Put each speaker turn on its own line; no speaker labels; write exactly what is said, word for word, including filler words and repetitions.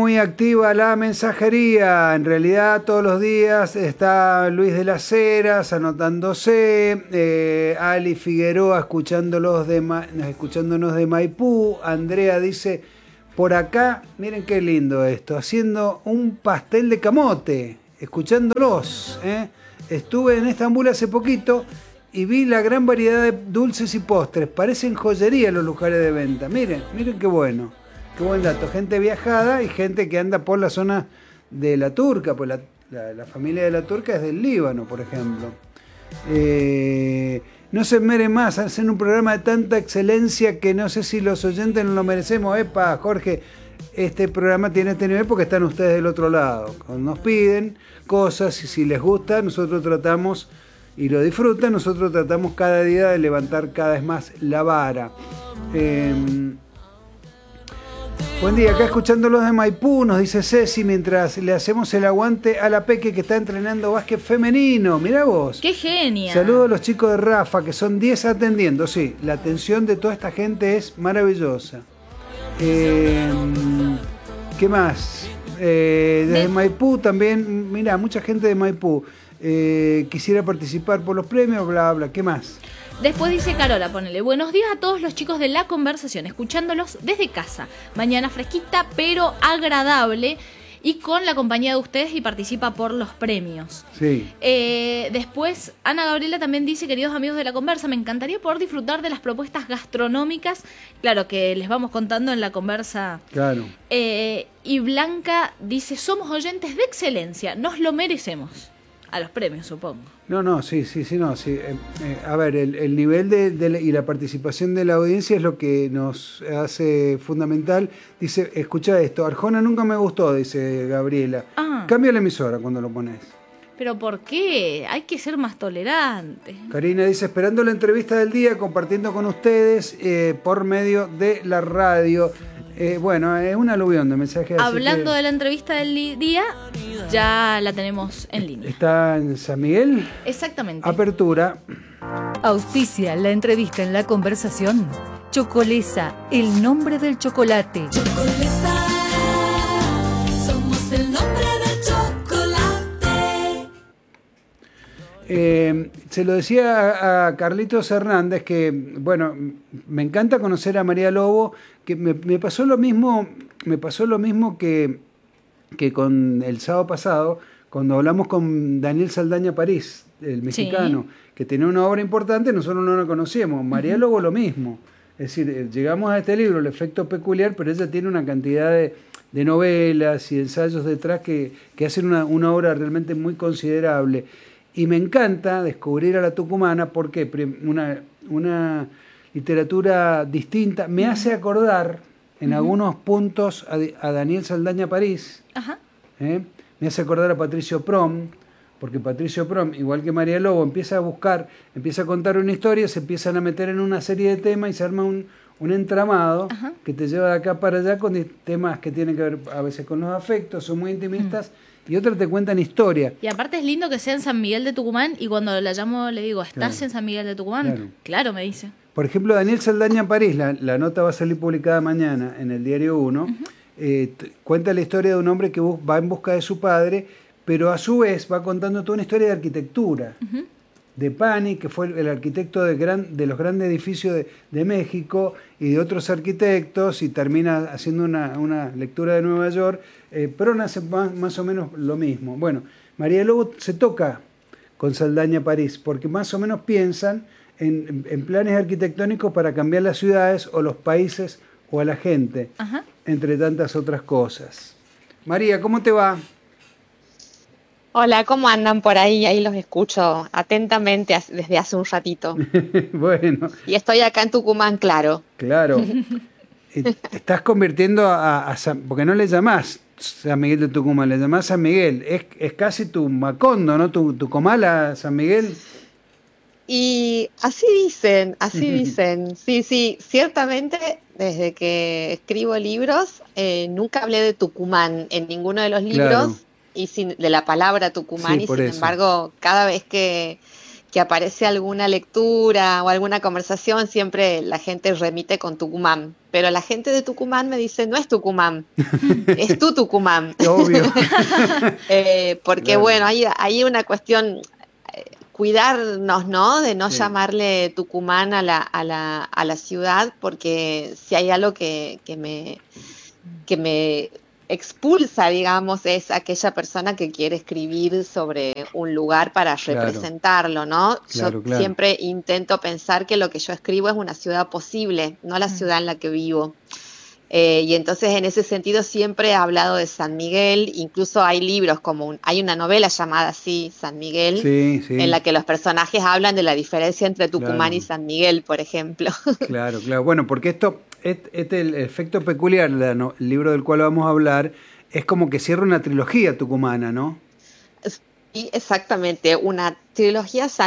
muy activa la mensajería. En realidad todos los días está Luis de las Heras anotándose, eh, Ali Figueroa escuchándolos de Ma- escuchándonos de Maipú. Andrea dice, por acá, miren qué lindo esto, haciendo un pastel de camote, escuchándolos. ¿eh? Estuve en Estambul hace poquito y vi la gran variedad de dulces y postres. Parecen joyería los lugares de venta. Miren, miren qué bueno. Qué buen dato. Gente viajada y gente que anda por la zona de la Turca. Pues la, la, la familia de la Turca es del Líbano, por ejemplo. Eh, no se mere más. Hacen un programa de tanta excelencia que no sé si los oyentes no lo merecemos. Epa, Jorge, este programa tiene este nivel porque están ustedes del otro lado. Cuando nos piden cosas y si les gusta, nosotros tratamos y lo disfrutan. Nosotros tratamos cada día de levantar cada vez más la vara. Eh, Buen día, acá escuchando los de Maipú, nos dice Ceci, mientras le hacemos el aguante a la Peque que está entrenando básquet femenino. Mirá vos.
¡Qué genia!
Saludos a los chicos de Rafa, que son diez atendiendo. Sí, la atención de toda esta gente es maravillosa. Eh, ¿Qué más? Eh, desde de... Maipú también, mirá, mucha gente de Maipú. Eh, quisiera participar por los premios, bla, bla. ¿Qué más?
Después dice Carola, ponele, buenos días a todos los chicos de La Conversación, escuchándolos desde casa. Mañana fresquita, pero agradable y con la compañía de ustedes y participa por los premios.
Sí.
Eh, después, Ana Gabriela también dice, queridos amigos de La Conversa, me encantaría poder disfrutar de las propuestas gastronómicas, claro, que les vamos contando en La Conversa.
Claro.
Eh, y Blanca dice, somos oyentes de excelencia, nos lo merecemos. A los premios, supongo.
No, no, sí, sí, sí, no. Sí. Eh, eh, a ver, el, el nivel de, de la, y la participación de la audiencia es lo que nos hace fundamental. Dice, escucha esto, Arjona nunca me gustó, dice Gabriela.
Ah.
Cambia la emisora cuando lo pones.
¿Pero por qué? Hay que ser más tolerante.
Karina dice, esperando la entrevista del día, compartiendo con ustedes eh, por medio de la radio. Eh, bueno, es un aluvión de mensajes.
Hablando
que...
de la entrevista del día, ya la tenemos en línea.
¿Está en San Miguel?
Exactamente.
Apertura.
Auspicia la entrevista en La Conversación. Chocolesa, el nombre del chocolate.
Chocolesa, somos el nombre del chocolate.
Eh, se lo decía a, a Carlitos Hernández que, bueno, me encanta conocer a María Lobo, que me, me pasó lo mismo, me pasó lo mismo que, que con el sábado pasado, cuando hablamos con Daniel Saldaña París, el mexicano, sí, que tenía una obra importante, nosotros no la conocíamos. María Lobo lo mismo. Es decir, llegamos a este libro, El efecto peculiar, pero ella tiene una cantidad de, de novelas y ensayos detrás que, que hacen una, una obra realmente muy considerable. Y me encanta descubrir a la tucumana porque una, una literatura distinta me hace acordar en uh-huh. algunos puntos a, a Daniel Saldaña París,
Ajá.
¿eh? Me hace acordar a Patricio Prom, porque Patricio Prom, igual que María Lobo, empieza a buscar, empieza a contar una historia, se empiezan a meter en una serie de temas y se arma un, un entramado Ajá. que te lleva de acá para allá con temas que tienen que ver a veces con los afectos, son muy intimistas, mm. y otras te cuentan historia.
Y aparte es lindo que sea en San Miguel de Tucumán, y cuando la llamo le digo, ¿estás claro. en San Miguel de Tucumán? Claro. claro, me dice.
Por ejemplo, Daniel Saldaña París, la, la nota va a salir publicada mañana en el Diario uno, uh-huh. eh, t- cuenta la historia de un hombre que bus- va en busca de su padre, pero a su vez va contando toda una historia de arquitectura. Uh-huh. De Pani, que fue el arquitecto de, gran, de los grandes edificios de, de México, y de otros arquitectos, y termina haciendo una, una lectura de Nueva York. Eh, Perón hace más, más o menos lo mismo. Bueno, María Lobo se toca con Saldaña París, porque más o menos piensan en, en planes arquitectónicos para cambiar las ciudades o los países o a la gente, Ajá. entre tantas otras cosas. María, ¿cómo te va?
Hola, ¿cómo andan por ahí? Ahí los escucho atentamente desde hace un ratito.
Bueno.
Y estoy acá en Tucumán, claro.
Claro. Estás convirtiendo a, a San, porque no le llamás San Miguel de Tucumán, le llamás San Miguel. Es, es casi tu Macondo, ¿no? Tu, tu Comala, San Miguel.
Y así dicen, así dicen. Sí, sí, ciertamente desde que escribo libros eh, nunca hablé de Tucumán en ninguno de los libros. Claro. Y sin, de la palabra Tucumán, sí, y sin eso. embargo, cada vez que, que aparece alguna lectura o alguna conversación, siempre la gente remite con Tucumán. Pero la gente de Tucumán me dice, no es Tucumán, es tu Tucumán.
Obvio.
eh, porque
Claro.
bueno, hay, hay una cuestión, eh, cuidarnos, ¿no? De no
Sí.
llamarle Tucumán a la, a la, a la ciudad, porque si hay algo que, que me, que me expulsa, digamos, es aquella persona que quiere escribir sobre un lugar para
Claro.
representarlo, ¿no?
Claro,
Yo
claro.
siempre intento pensar que lo que yo escribo es una ciudad posible, no la ciudad en la que vivo. Eh, y entonces en ese sentido siempre he hablado de San Miguel, incluso hay libros como, un- hay una novela llamada así, San Miguel,
Sí, sí.
en la que los personajes hablan de la diferencia entre Tucumán
Claro.
y San Miguel, por ejemplo.
Claro, claro. Bueno, porque esto, este, este el efecto peculiar, la no- el libro del cual vamos a hablar, es como que cierra una trilogía tucumana, ¿no?
Sí, exactamente, una trilogía